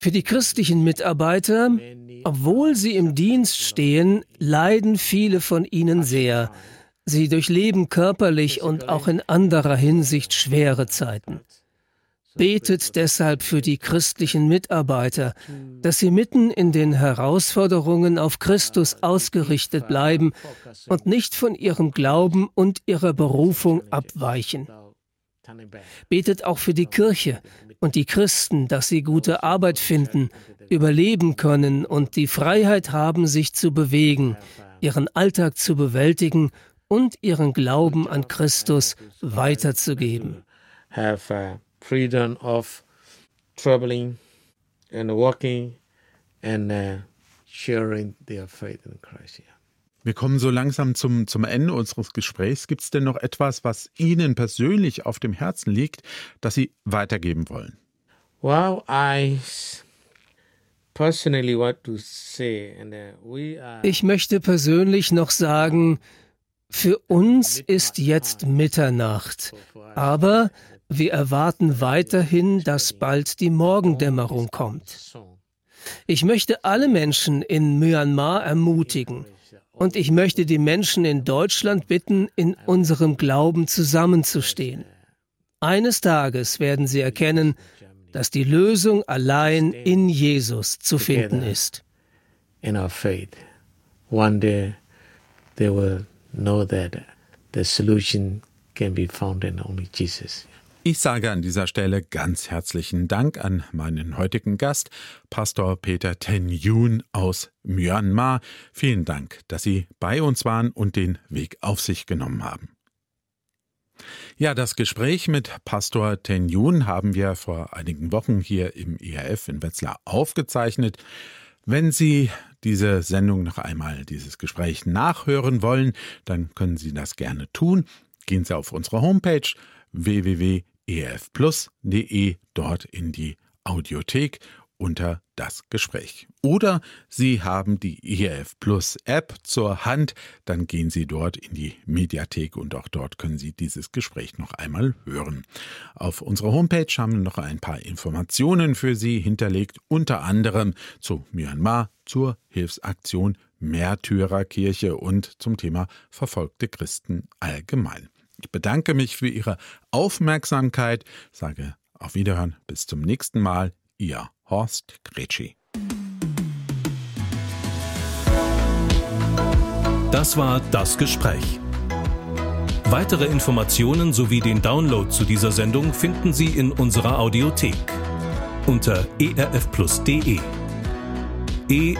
Für die christlichen Mitarbeiter, obwohl sie im Dienst stehen, leiden viele von ihnen sehr. Sie durchleben körperlich und auch in anderer Hinsicht schwere Zeiten. Betet deshalb für die christlichen Mitarbeiter, dass sie mitten in den Herausforderungen auf Christus ausgerichtet bleiben und nicht von ihrem Glauben und ihrer Berufung abweichen. Betet auch für die Kirche und die Christen, dass sie gute Arbeit finden, überleben können und die Freiheit haben, sich zu bewegen, ihren Alltag zu bewältigen und ihren Glauben an Christus weiterzugeben. Freedom of traveling and walking and sharing their faith in Christ. Wir kommen so langsam zum Ende unseres Gesprächs. Gibt es denn noch etwas, was Ihnen persönlich auf dem Herzen liegt, das Sie weitergeben wollen? Well, I personally want to say, ich möchte persönlich noch sagen, für uns ist jetzt Mitternacht, aber wir erwarten weiterhin, dass bald die Morgendämmerung kommt. Ich möchte alle Menschen in Myanmar ermutigen und ich möchte die Menschen in Deutschland bitten, in unserem Glauben zusammenzustehen. Eines Tages werden sie erkennen, dass die Lösung allein in Jesus zu finden ist. In our faith, one day they will know that the solution can be found in only Jesus. Ich sage an dieser Stelle ganz herzlichen Dank an meinen heutigen Gast, Pastor Peter Ten Yun aus Myanmar. Vielen Dank, dass Sie bei uns waren und den Weg auf sich genommen haben. Ja, das Gespräch mit Pastor Ten Yun haben wir vor einigen Wochen hier im ERF in Wetzlar aufgezeichnet. Wenn Sie diese Sendung noch einmal, dieses Gespräch nachhören wollen, dann können Sie das gerne tun. Gehen Sie auf unsere Homepage www.erfplus.de, dort in die Audiothek unter das Gespräch. Oder Sie haben die ERF Plus App zur Hand, dann gehen Sie dort in die Mediathek und auch dort können Sie dieses Gespräch noch einmal hören. Auf unserer Homepage haben wir noch ein paar Informationen für Sie hinterlegt, unter anderem zu Myanmar, zur Hilfsaktion Märtyrerkirche und zum Thema verfolgte Christen allgemein. Ich bedanke mich für Ihre Aufmerksamkeit, sage auf Wiederhören, bis zum nächsten Mal, Ihr Horst Gretschi. Das war das Gespräch. Weitere Informationen sowie den Download zu dieser Sendung finden Sie in unserer Audiothek unter erfplus.de.